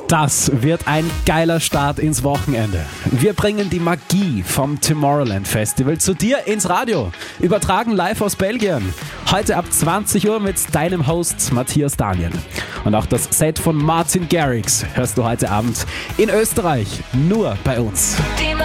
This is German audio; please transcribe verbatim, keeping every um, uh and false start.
Das wird ein geiler Start ins Wochenende. Wir bringen die Magie vom Tomorrowland Festival zu dir ins Radio. Übertragen live aus Belgien. Heute ab zwanzig Uhr mit deinem Host Matthias Daniel. Und auch das Set von Martin Garrix hörst du heute Abend in Österreich nur bei uns.